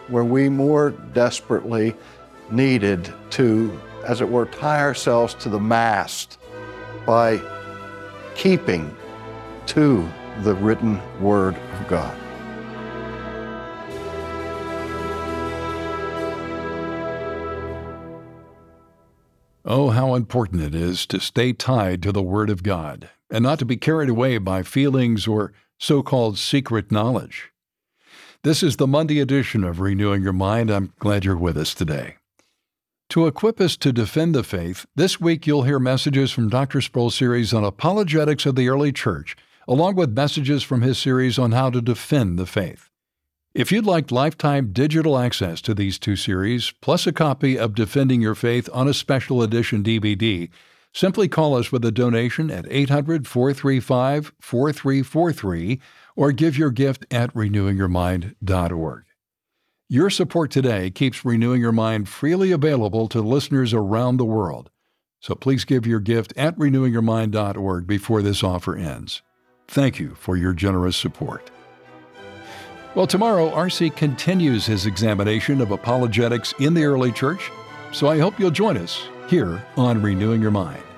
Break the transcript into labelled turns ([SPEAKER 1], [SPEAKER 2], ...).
[SPEAKER 1] where we more desperately needed to, as it were, tie ourselves to the mast by keeping to the written Word of God.
[SPEAKER 2] Oh, how important it is to stay tied to the Word of God and not to be carried away by feelings or so-called secret knowledge. This is the Monday edition of Renewing Your Mind. I'm glad you're with us today. To equip us to defend the faith, this week you'll hear messages from Dr. Sproul's series on apologetics of the early church, along with messages from his series on how to defend the faith. If you'd like lifetime digital access to these two series, plus a copy of Defending Your Faith on a special edition DVD, simply call us with a donation at 800-435-4343 or give your gift at renewingyourmind.org. Your support today keeps Renewing Your Mind freely available to listeners around the world. So please give your gift at renewingyourmind.org before this offer ends. Thank you for your generous support. Well, tomorrow, R.C. continues his examination of apologetics in the early church, so I hope you'll join us here on Renewing Your Mind.